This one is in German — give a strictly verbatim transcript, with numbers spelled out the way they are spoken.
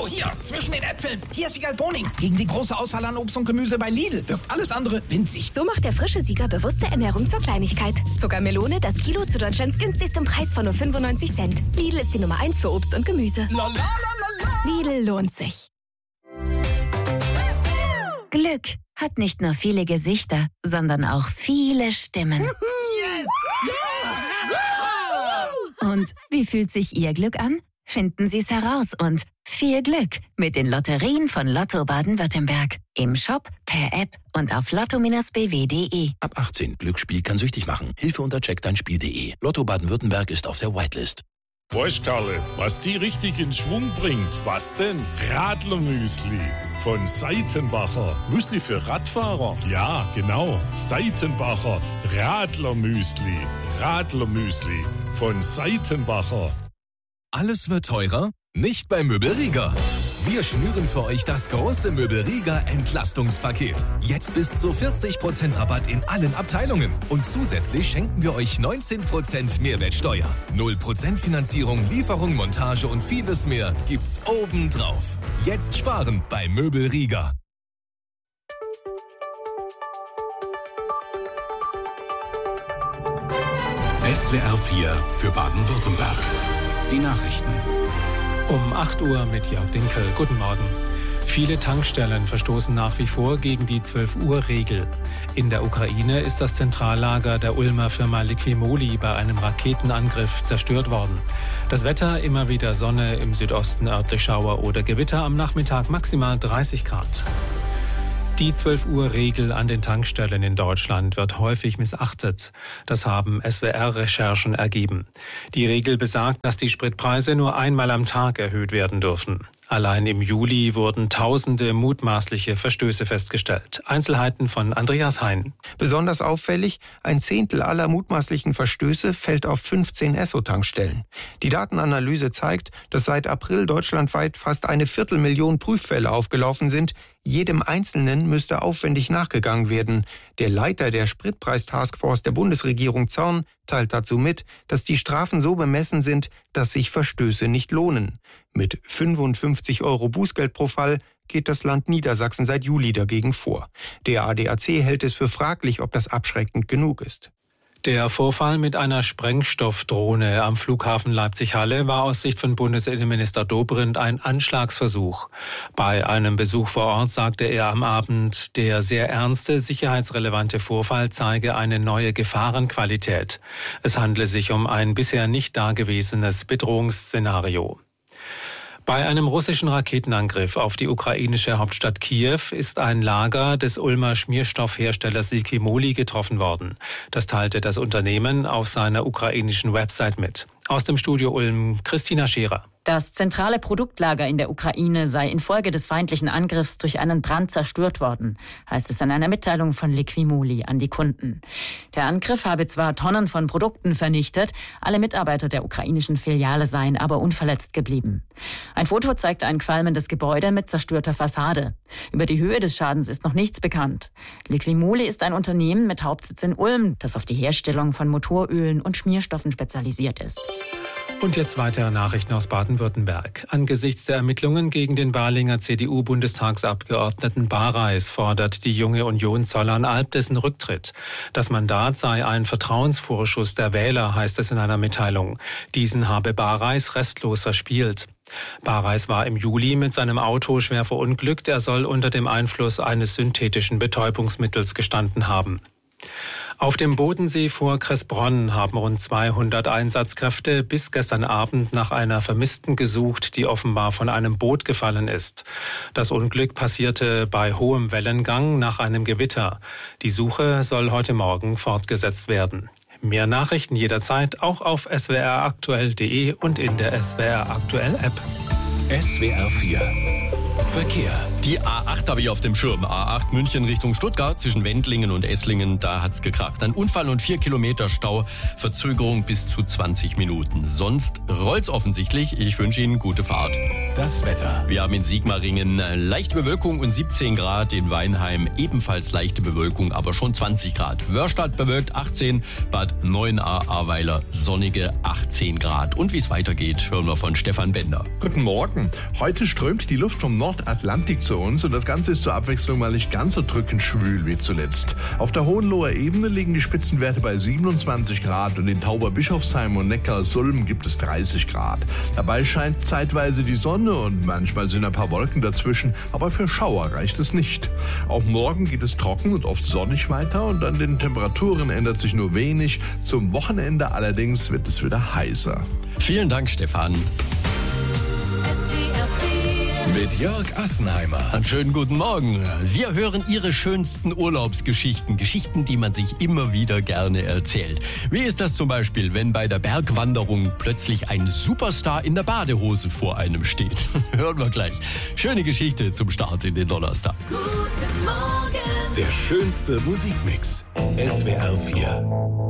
Hallo, hier, zwischen den Äpfeln. Hier ist Wiegald Boning. Gegen die große Auswahl an Obst und Gemüse bei Lidl wirkt alles andere winzig. So macht der frische Sieger bewusste Ernährung zur Kleinigkeit. Zuckermelone, das Kilo zu Deutschlands günstigstem Preis von nur fünfundneunzig Cent. Lidl ist die Nummer eins für Obst und Gemüse. La, la, la, la, la. Lidl lohnt sich. Glück hat nicht nur viele Gesichter, sondern auch viele Stimmen. Yes! Und wie fühlt sich Ihr Glück an? Finden Sie es heraus und viel Glück mit den Lotterien von Lotto Baden-Württemberg. Im Shop, per App und auf lotto b w punkt de. Ab achtzehn. Glücksspiel kann süchtig machen. Hilfe unter check dein Spiel punkt de. Lotto Baden-Württemberg ist auf der Whitelist. Weißt Karle, was die richtig in Schwung bringt? Was denn? Radlermüsli von Seitenbacher. Müsli für Radfahrer? Ja, genau. Seitenbacher Radlermüsli. Radlermüsli von Seitenbacher. Alles wird teurer? Nicht bei Möbelrieger. Wir schnüren für euch das große Möbelrieger Entlastungspaket. Jetzt bis zu vierzig Prozent Rabatt in allen Abteilungen. Und zusätzlich schenken wir euch neunzehn Prozent Mehrwertsteuer. null Prozent Finanzierung, Lieferung, Montage und vieles mehr gibt's obendrauf. Jetzt sparen bei Möbelrieger. S W R vier für Baden-Württemberg. Die Nachrichten. Um acht Uhr mit Jörg Dinkel. Guten Morgen. Viele Tankstellen verstoßen nach wie vor gegen die zwölf Uhr Regel. In der Ukraine ist das Zentrallager der Ulmer Firma Liquimoli bei einem Raketenangriff zerstört worden. Das Wetter immer wieder Sonne, im Südosten örtlich Schauer oder Gewitter, am Nachmittag maximal dreißig Grad. Die zwölf Uhr Regel an den Tankstellen in Deutschland wird häufig missachtet. Das haben S W R-Recherchen ergeben. Die Regel besagt, dass die Spritpreise nur einmal am Tag erhöht werden dürfen. Allein im Juli wurden tausende mutmaßliche Verstöße festgestellt. Einzelheiten von Andreas Hein. Besonders auffällig, ein Zehntel aller mutmaßlichen Verstöße fällt auf fünfzehn Esso-Tankstellen. Die Datenanalyse zeigt, dass seit April deutschlandweit fast eine Viertelmillion Prüffälle aufgelaufen sind. Jedem Einzelnen müsste aufwendig nachgegangen werden. Der Leiter der Spritpreis-Taskforce der Bundesregierung Zorn teilt dazu mit, dass die Strafen so bemessen sind, dass sich Verstöße nicht lohnen. Mit fünfundfünfzig Euro Bußgeld pro Fall geht das Land Niedersachsen seit Juli dagegen vor. Der A D A C hält es für fraglich, ob das abschreckend genug ist. Der Vorfall mit einer Sprengstoffdrohne am Flughafen Leipzig-Halle war aus Sicht von Bundesinnenminister Dobrindt ein Anschlagsversuch. Bei einem Besuch vor Ort sagte er am Abend, der sehr ernste, sicherheitsrelevante Vorfall zeige eine neue Gefahrenqualität. Es handle sich um ein bisher nicht dagewesenes Bedrohungsszenario. Bei einem russischen Raketenangriff auf die ukrainische Hauptstadt Kiew ist ein Lager des Ulmer Schmierstoffherstellers Liquimoli getroffen worden. Das teilte das Unternehmen auf seiner ukrainischen Website mit. Aus dem Studio Ulm, Christina Scherer. Das zentrale Produktlager in der Ukraine sei infolge des feindlichen Angriffs durch einen Brand zerstört worden, heißt es in einer Mitteilung von Liquimoli an die Kunden. Der Angriff habe zwar Tonnen von Produkten vernichtet, alle Mitarbeiter der ukrainischen Filiale seien aber unverletzt geblieben. Ein Foto zeigt ein qualmendes Gebäude mit zerstörter Fassade. Über die Höhe des Schadens ist noch nichts bekannt. Liquimoli ist ein Unternehmen mit Hauptsitz in Ulm, das auf die Herstellung von Motorölen und Schmierstoffen spezialisiert ist. Und jetzt weitere Nachrichten aus Baden-Württemberg. Angesichts der Ermittlungen gegen den Balinger C D U-Bundestagsabgeordneten Bareis fordert die Junge Union Zollern-Alb dessen Rücktritt. Das Mandat sei ein Vertrauensvorschuss der Wähler, heißt es in einer Mitteilung. Diesen habe Bareis restlos verspielt. Bareis war im Juli mit seinem Auto schwer verunglückt. Er soll unter dem Einfluss eines synthetischen Betäubungsmittels gestanden haben. Auf dem Bodensee vor Kressbronn haben rund zweihundert Einsatzkräfte bis gestern Abend nach einer Vermissten gesucht, die offenbar von einem Boot gefallen ist. Das Unglück passierte bei hohem Wellengang nach einem Gewitter. Die Suche soll heute Morgen fortgesetzt werden. Mehr Nachrichten jederzeit auch auf s w r aktuell punkt de und in der S W R Aktuell App. S W R vier Verkehr. Die A acht habe ich auf dem Schirm. A acht München Richtung Stuttgart zwischen Wendlingen und Esslingen, da hat's gekracht. Ein Unfall und vier Kilometer Stau, Verzögerung bis zu zwanzig Minuten. Sonst rollt's offensichtlich. Ich wünsche Ihnen gute Fahrt. Das Wetter. Wir haben in Sigmaringen leichte Bewölkung und siebzehn Grad. In Weinheim ebenfalls leichte Bewölkung, aber schon zwanzig Grad. Wörstadt bewölkt achtzehn, Bad Neuenahr-Ahrweiler sonnige achtzehn Grad. Und wie es weitergeht, hören wir von Stefan Bender. Guten Morgen. Heute strömt die Luft vom Nordatlantik zu uns und das Ganze ist zur Abwechslung mal nicht ganz so drückend schwül wie zuletzt. Auf der Hohenloher Ebene liegen die Spitzenwerte bei siebenundzwanzig Grad und in Tauberbischofsheim und Neckarsulm gibt es dreißig Grad. Dabei scheint zeitweise die Sonne und manchmal sind ein paar Wolken dazwischen, aber für Schauer reicht es nicht. Auch morgen geht es trocken und oft sonnig weiter und an den Temperaturen ändert sich nur wenig. Zum Wochenende allerdings wird es wieder heißer. Vielen Dank, Stefan. Mit Jörg Assenheimer. Einen schönen guten Morgen. Wir hören Ihre schönsten Urlaubsgeschichten. Geschichten, die man sich immer wieder gerne erzählt. Wie ist das zum Beispiel, wenn bei der Bergwanderung plötzlich ein Superstar in der Badehose vor einem steht? Hören wir gleich. Schöne Geschichte zum Start in den Donnerstag. Guten Morgen. Der schönste Musikmix. S W R vier.